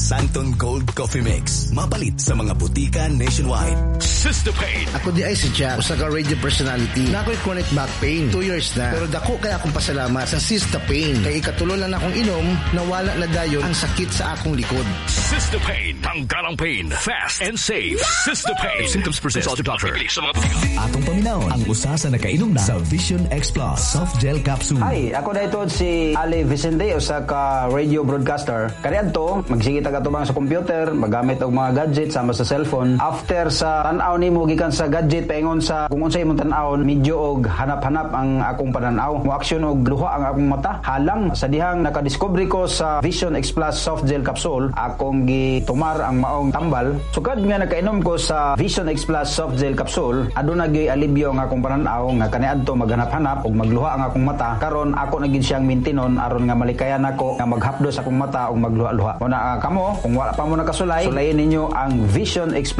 Sancton Gold Coffee Mix. Mapalit sa mga butika nationwide. System-Pain. Ako di ay si Jack, usa ka radio personality. Na ako'y chronic back pain. 2 years na. Pero dako kaya akong pasalamat sa System-Pain. Kay ikatulo lang akong inom, nawala na dayon ang sakit sa akong likod. System-Pain. Tanggalang pain. Fast and safe. System-Pain. Symptoms persist. Consult your doctor. Atong paminaw ang usa sa nakainom na sa Vision X Plus Soft Gel Capsule. Hi, ako na ito si Ali Vicente, usa ka radio broadcaster. Kaniadto, magsigit ka tubang sa computer, magamit og mga gadget sama sa cellphone. After sa tan-aw nimo gikan sa gadget paingon sa kung unsay imong tan-awon, medyo og hanap-hanap ang akong pananaw. Mo aksyon og luha ang akong mata. Halang sa dihang nakadiscovery ko sa Vision X Plus Soft Gel Capsule, akong gitumar ang maong tambal. Sukad nga nakainom ko sa Vision X Plus Soft Gel Capsule, aduna gyud alibyo ang akong pananaw nga kaniadto maghanap-hanap og magluha ang akong mata. Karon ako na gid siyang mintinon aron nga malikayan ako nga maghapdos akong mata og magluha-luha. Una kamo, kung wala pa mo nakasulay, sulayin ninyo ang Vision X Plus